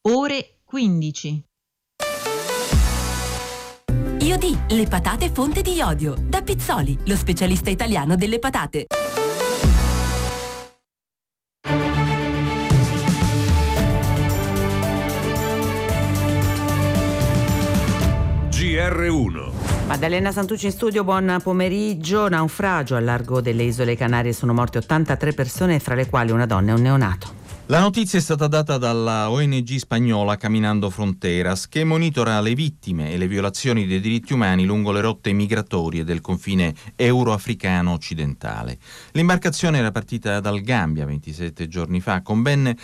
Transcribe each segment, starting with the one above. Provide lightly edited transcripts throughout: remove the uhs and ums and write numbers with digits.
ore 15. IOD, le patate fonte di iodio. Da Pizzoli, lo specialista italiano delle patate. GR1. Maddalena Santucci in studio, buon pomeriggio. Naufragio al largo delle isole Canarie, sono morte 83 persone, fra le quali una donna e un neonato. La notizia è stata data dalla ONG spagnola Caminando Fronteras, che monitora le vittime e le violazioni dei diritti umani lungo le rotte migratorie del confine euro-africano occidentale. L'imbarcazione era partita dal Gambia 27 giorni fa con ben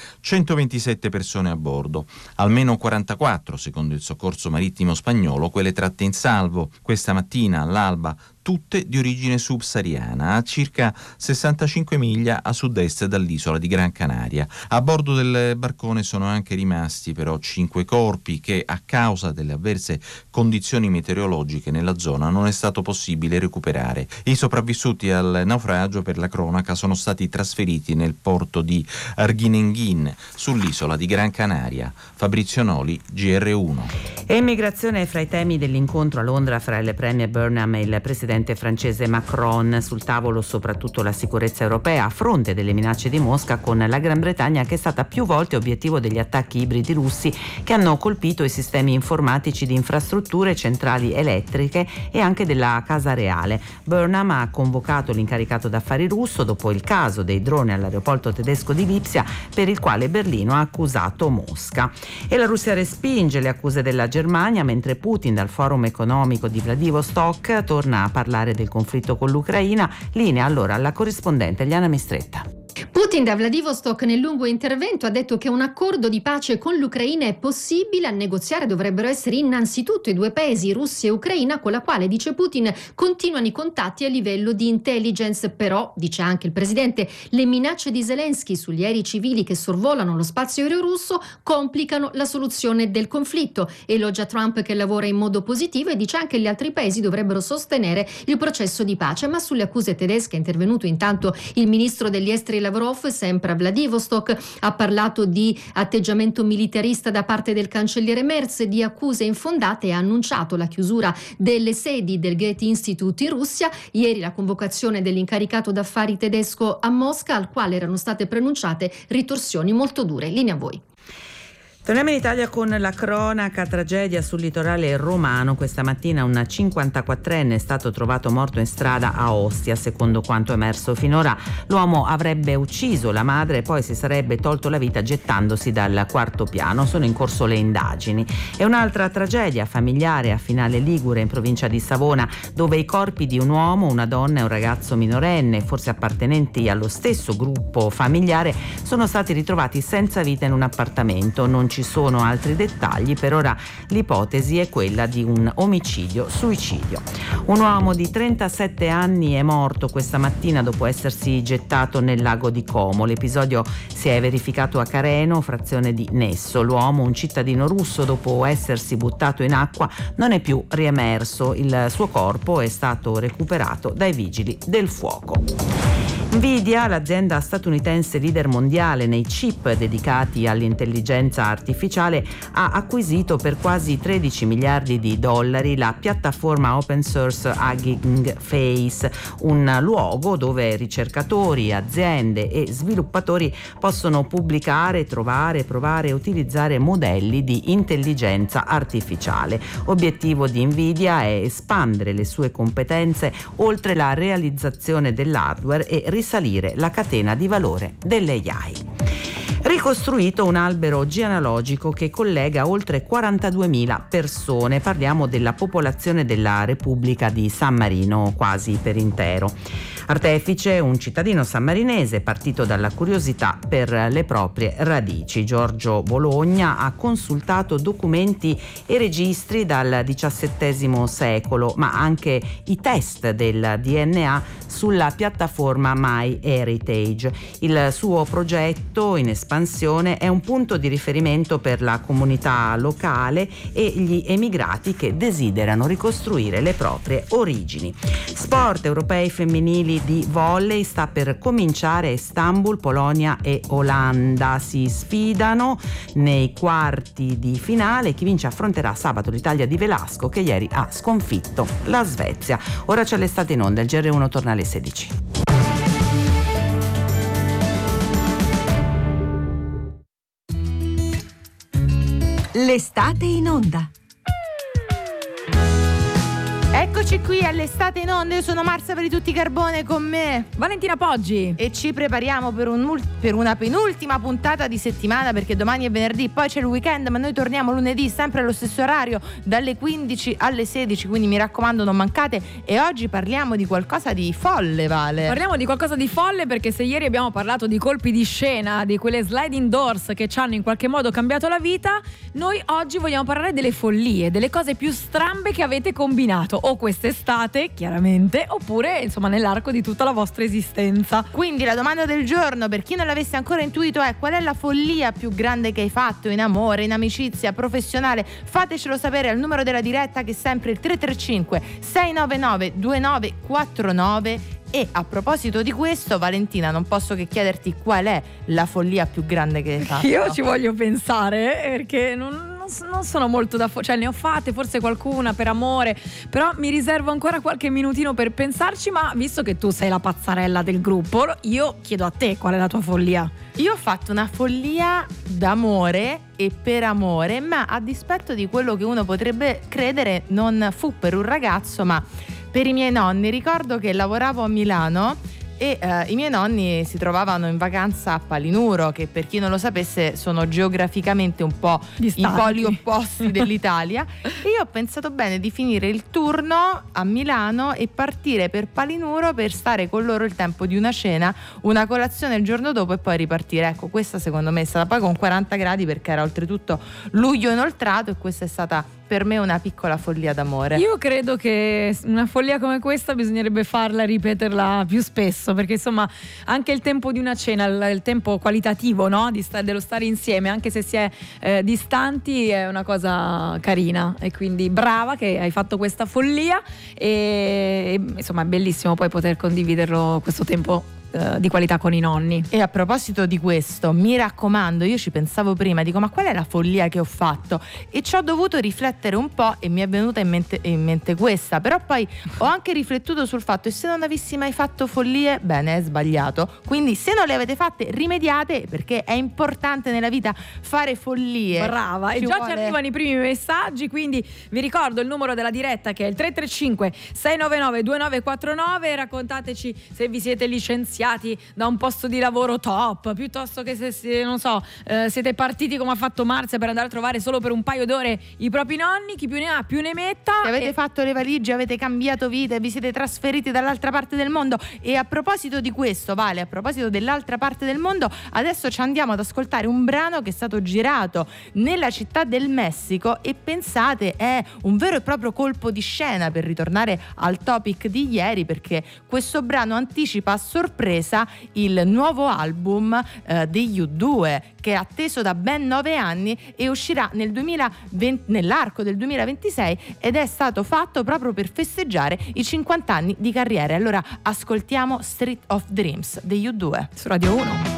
127 persone a bordo, almeno 44 secondo il soccorso marittimo spagnolo, quelle tratte in salvo questa mattina all'alba, tutte di origine subsahariana, a circa 65 miglia a sud-est dall'isola di Gran Canaria. A bordo del barcone sono anche rimasti però 5 corpi che, a causa delle avverse condizioni meteorologiche nella zona, non è stato possibile recuperare. I sopravvissuti al naufragio, per la cronaca, sono stati trasferiti nel porto di Arguineguín, sull'isola di Gran Canaria. Fabrizio Noli, GR1. Immigrazione è fra i temi dell'incontro a Londra fra il premier Burnham e il presidente francese Macron. Sul tavolo soprattutto la sicurezza europea a fronte delle minacce di Mosca, con la Gran Bretagna che è stata più volte obiettivo degli attacchi ibridi russi che hanno colpito i sistemi informatici di infrastrutture, centrali elettriche e anche della Casa Reale. Burnham ha convocato l'incaricato d'affari russo dopo il caso dei droni all'aeroporto tedesco di Lipsia, per il quale Berlino ha accusato Mosca. E la Russia respinge le accuse della Germania, mentre Putin dal forum economico di Vladivostok torna a parlare del conflitto con l'Ucraina. Linea allora alla corrispondente Eliana Mistretta. Putin da Vladivostok nel lungo intervento ha detto che un accordo di pace con l'Ucraina è possibile. A negoziare dovrebbero essere innanzitutto i due paesi, Russia e Ucraina, con la quale, dice Putin, continuano i contatti a livello di intelligence. Però, dice anche il presidente, le minacce di Zelensky sugli aerei civili che sorvolano lo spazio aereo russo complicano la soluzione del conflitto. Elogia Trump che lavora in modo positivo e dice anche che gli altri paesi dovrebbero sostenere il processo di pace. Ma sulle accuse tedesche è intervenuto intanto il ministro degli esteri Lavrov, sempre a Vladivostok. Ha parlato di atteggiamento militarista da parte del cancelliere Merz, di accuse infondate, e ha annunciato la chiusura delle sedi del Goethe Institute in Russia. Ieri la convocazione dell'incaricato d'affari tedesco a Mosca, al quale erano state pronunciate ritorsioni molto dure. Linea a voi. Torniamo in Italia con la cronaca. Tragedia sul litorale romano. Questa mattina un 54enne è stato trovato morto in strada a Ostia. Secondo quanto emerso finora, l'uomo avrebbe ucciso la madre e poi si sarebbe tolto la vita gettandosi dal quarto piano. Sono in corso le indagini. E un'altra tragedia familiare a Finale Ligure, in provincia di Savona, dove i corpi di un uomo, una donna e un ragazzo minorenne, forse appartenenti allo stesso gruppo familiare, sono stati ritrovati senza vita in un appartamento. Non ci sono altri dettagli, per ora l'ipotesi è quella di un omicidio-suicidio. Un uomo di 37 anni è morto questa mattina dopo essersi gettato nel lago di Como. L'episodio si è verificato a Careno, frazione di Nesso. L'uomo, un cittadino russo, dopo essersi buttato in acqua non è più riemerso. Il suo corpo è stato recuperato dai vigili del fuoco. Nvidia, l'azienda statunitense leader mondiale nei chip dedicati all'intelligenza artificiale, ha acquisito per quasi 13 miliardi di dollari la piattaforma open source Hugging Face, un luogo dove ricercatori, aziende e sviluppatori possono pubblicare, trovare, provare e utilizzare modelli di intelligenza artificiale. Obiettivo di Nvidia è espandere le sue competenze oltre la realizzazione dell'hardware e risalire la catena di valore delle AI. Ricostruito un albero genealogico che collega oltre 42.000 persone. Parliamo della popolazione della Repubblica di San Marino quasi per intero. Artefice un cittadino sammarinese partito dalla curiosità per le proprie radici. Giorgio Bologna ha consultato documenti e registri dal XVII secolo, ma anche i test del DNA sulla piattaforma MyHeritage. Il suo progetto in espansione è un punto di riferimento per la comunità locale e gli emigrati che desiderano ricostruire le proprie origini. Sport europei femminili di volley sta per cominciare a Istanbul. Polonia e Olanda si sfidano nei quarti di finale. Chi vince affronterà sabato l'Italia di Velasco, che ieri ha sconfitto la Svezia. Ora c'è l'estate in onda, il GR1 torna alle 16. L'estate in onda. Eccoci qui all'estate in onda, io sono Marza per i tutti Carbone, con me Valentina Poggi, e ci prepariamo per una penultima puntata di settimana, perché domani è venerdì, poi c'è il weekend, ma noi torniamo lunedì sempre allo stesso orario dalle 15 alle 16, quindi mi raccomando non mancate. E oggi parliamo di qualcosa di folle, Vale. parliamo di qualcosa di folle, perché se ieri abbiamo parlato di colpi di scena, di quelle sliding doors che ci hanno in qualche modo cambiato la vita, noi oggi vogliamo parlare delle follie, delle cose più strambe che avete combinato o quest'estate, chiaramente, oppure insomma nell'arco di tutta la vostra esistenza. Quindi la domanda del giorno, per chi non l'avesse ancora intuito, è: qual è la follia più grande che hai fatto in amore, in amicizia, professionale? Fatecelo sapere al numero della diretta, che è sempre il 335 699 2949. E a proposito di questo, Valentina, non posso che chiederti qual è la follia più grande che hai fatto. Io ci voglio pensare, perché non sono molto cioè ne ho fatte forse qualcuna per amore, però mi riservo ancora qualche minutino per pensarci. Ma visto che tu sei la pazzarella del gruppo, io chiedo a te qual è la tua follia. Io ho fatto una follia d'amore e per amore, ma a dispetto di quello che uno potrebbe credere, non fu per un ragazzo, ma per i miei nonni. Ricordo che lavoravo a Milano e i miei nonni si trovavano in vacanza a Palinuro, che per chi non lo sapesse sono geograficamente un po' distanti, i poli opposti dell'Italia. E io ho pensato bene di finire il turno a Milano e partire per Palinuro per stare con loro il tempo di una cena, una colazione il giorno dopo e poi ripartire. Ecco, questa secondo me è stata, poi con 40 gradi, perché era oltretutto luglio inoltrato, e questa è stata per me una piccola follia d'amore. Io credo che una follia come questa bisognerebbe farla e ripeterla più spesso, perché insomma anche il tempo di una cena, il tempo qualitativo, no? Dello stare insieme, anche se si è distanti, è una cosa carina. E quindi brava che hai fatto questa follia, e insomma è bellissimo poi poter condividerlo, questo tempo di qualità, con i nonni. E a proposito di questo, mi raccomando, io ci pensavo prima, dico: ma qual è la follia che ho fatto? E ci ho dovuto riflettere un po' e mi è venuta in mente questa. Però poi ho anche riflettuto sul fatto: e se non avessi mai fatto follie? Bene, è sbagliato. Quindi se non le avete fatte, rimediate, perché è importante nella vita fare follie. Brava. E già ci arrivano i primi messaggi, quindi vi ricordo il numero della diretta, che è il 335 699 2949. Raccontateci se vi siete licenziati da un posto di lavoro top, piuttosto che se non so, siete partiti come ha fatto Marzia per andare a trovare solo per un paio d'ore i propri nonni. Chi più ne ha più ne metta. Se avete fatto le valigie, avete cambiato vita e vi siete trasferiti dall'altra parte del mondo. E a proposito di questo, Vale, a proposito dell'altra parte del mondo, adesso ci andiamo ad ascoltare un brano che è stato girato nella città del Messico, e pensate, è un vero e proprio colpo di scena, per ritornare al topic di ieri, perché questo brano anticipa a sorpresa il nuovo album degli U2, che è atteso da ben 9 anni e uscirà nell'arco del 2026, ed è stato fatto proprio per festeggiare i 50 anni di carriera. Allora ascoltiamo Street of Dreams degli U2 su Radio 1.